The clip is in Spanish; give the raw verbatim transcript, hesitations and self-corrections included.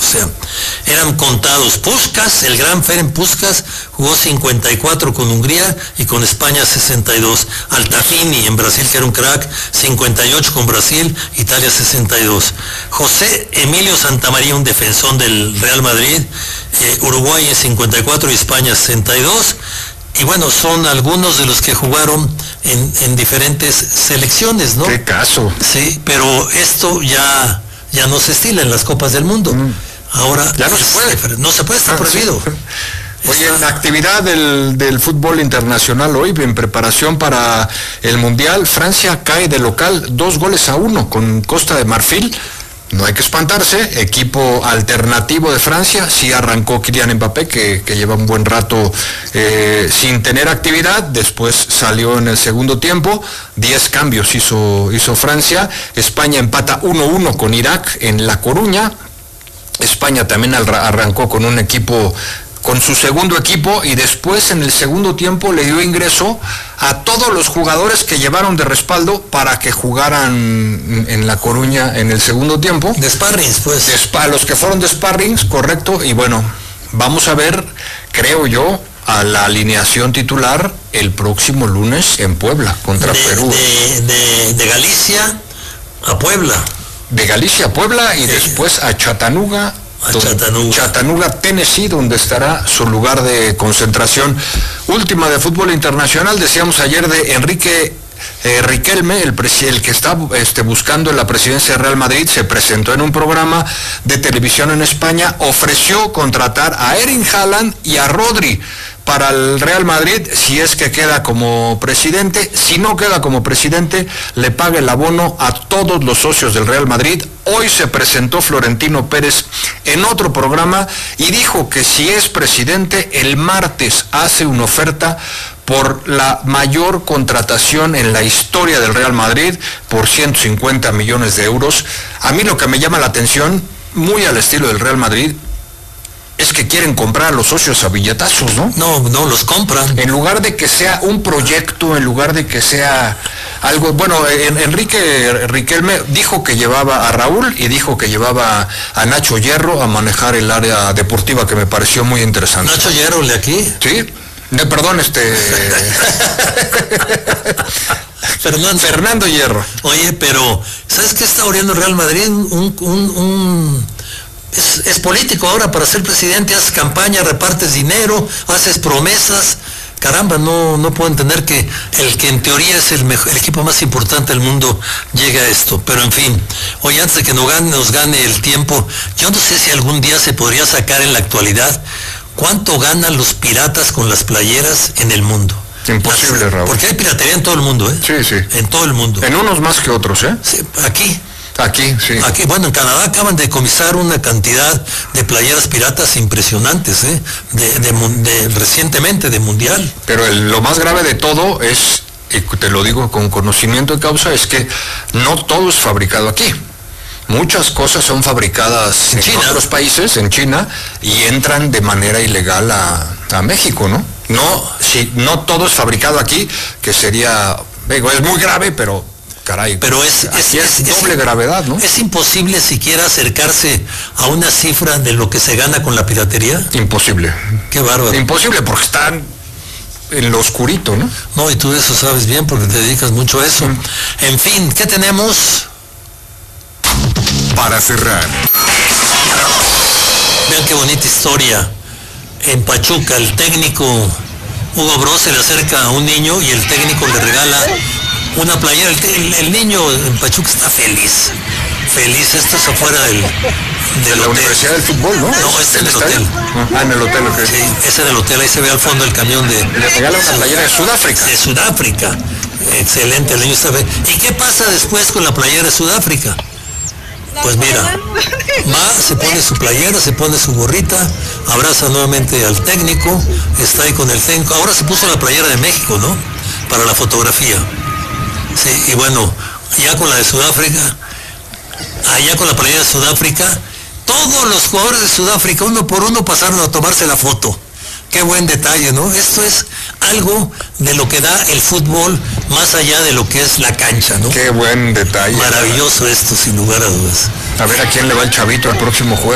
sea, eran contados. Puskás, el gran Ferenc Puskás, jugó cincuenta y cuatro con Hungría y con España sesenta y dos. Altafini en Brasil, que era un crack, cincuenta y ocho con Brasil, Italia sesenta y dos. José Emilio Santamaría, un defensor del Real Madrid, eh, Uruguay en cincuenta y cuatro y España sesenta y dos. Y bueno, son algunos de los que jugaron en, en diferentes selecciones, ¿no? ¡Qué caso! Sí, pero esto ya, ya no se estila en las Copas del Mundo. Mm. Ahora ya no se puede. No se puede, está ah, prohibido. Sí. Oye, en la actividad del, del fútbol internacional hoy, en preparación para el Mundial, Francia cae de local dos goles a uno con Costa de Marfil. No hay que espantarse, equipo alternativo de Francia, sí arrancó Kylian Mbappé, que, que lleva un buen rato eh, sin tener actividad, después salió en el segundo tiempo, diez cambios hizo, hizo Francia. España empata uno uno con Irak en La Coruña. España también arrancó con un equipo, con su segundo equipo, y después en el segundo tiempo le dio ingreso a todos los jugadores que llevaron de respaldo para que jugaran en La Coruña en el segundo tiempo. De sparrings, pues. De spa, los que fueron de sparrings, correcto, y bueno, vamos a ver, creo yo, a la alineación titular el próximo lunes en Puebla, contra de, Perú. De, de, de Galicia a Puebla. De Galicia a Puebla y sí. Después a Chattanooga, a Chattanooga. Chattanooga, Tennessee, donde estará su lugar de concentración. Última de fútbol internacional, decíamos ayer de Enrique eh, Riquelme, el, el que está este, buscando la presidencia de Real Madrid, se presentó en un programa de televisión en España, ofreció contratar a Erling Haaland y a Rodri para el Real Madrid, si es que queda como presidente. Si no queda como presidente, le paga el abono a todos los socios del Real Madrid. Hoy se presentó Florentino Pérez en otro programa y dijo que si es presidente, el martes hace una oferta por la mayor contratación en la historia del Real Madrid, por ciento cincuenta millones de euros. A mí lo que me llama la atención, muy al estilo del Real Madrid, es que quieren comprar a los socios a billetazos, ¿no? No, no, los compran. En lugar de que sea un proyecto, en lugar de que sea algo... Bueno, en, Enrique Riquelme dijo que llevaba a Raúl y dijo que llevaba a Nacho Hierro a manejar el área deportiva, que me pareció muy interesante. ¿Nacho Hierro de aquí? Sí. De, perdón, este... Fernando. Fernando Hierro. Oye, pero ¿sabes qué está abriendo el Real Madrid? Un... un, un... Es, es político ahora para ser presidente, haces campaña, repartes dinero, haces promesas. Caramba, no, no puedo entender que el que en teoría es el, mejor, el equipo más importante del mundo llegue a esto. Pero en fin, hoy antes de que nos gane, nos gane el tiempo, yo no sé si algún día se podría sacar en la actualidad cuánto ganan los piratas con las playeras en el mundo. Imposible, Las, Raúl. Porque hay piratería en todo el mundo, ¿eh? Sí, sí. En todo el mundo. En unos más que otros, ¿eh? Sí, aquí. Aquí, sí. Aquí, bueno, en Canadá acaban de decomisar una cantidad de playeras piratas impresionantes, ¿eh? De, de, de, recientemente, de mundial. Pero el, lo más grave de todo es, y te lo digo con conocimiento de causa, es que no todo es fabricado aquí. Muchas cosas son fabricadas en, en otros países, en China, y entran de manera ilegal a, a México, ¿no? No, si no todo es fabricado aquí, que sería, digo, es muy grave, pero... Caray, pero es, es, es, es doble es, gravedad, ¿no? ¿Es imposible siquiera acercarse a una cifra de lo que se gana con la piratería? Imposible. Qué bárbaro. Imposible, porque están en lo oscurito, ¿no? No, y tú eso sabes bien porque te dedicas mucho a eso. Mm. En fin, ¿qué tenemos? Para cerrar. Vean qué bonita historia. En Pachuca, el técnico Hugo Bros se le acerca a un niño y el técnico le regala una playera. El, el, el niño en Pachuca está feliz. Feliz, esto es afuera del, del de la hotel. Universidad del Fútbol, ¿no? No, este es en el hotel. Ah, en el hotel, ok. Sí, ese del hotel, ahí se ve al fondo el camión de... Le regala una playera de Sudáfrica. De Sudáfrica. Excelente, el niño está feliz. ¿Y qué pasa después con la playera de Sudáfrica? Pues mira, va, se pone su playera, se pone su gorrita, abraza nuevamente al técnico, está ahí con el técnico. Ahora se puso la playera de México, ¿no? Para la fotografía. Sí, y bueno, ya con la de Sudáfrica, allá con la playera de Sudáfrica, todos los jugadores de Sudáfrica, uno por uno, pasaron a tomarse la foto. Qué buen detalle, ¿no? Esto es algo de lo que da el fútbol más allá de lo que es la cancha, ¿no? Qué buen detalle. Maravilloso esto, sin lugar a dudas. A ver a quién le va el chavito el próximo jueves.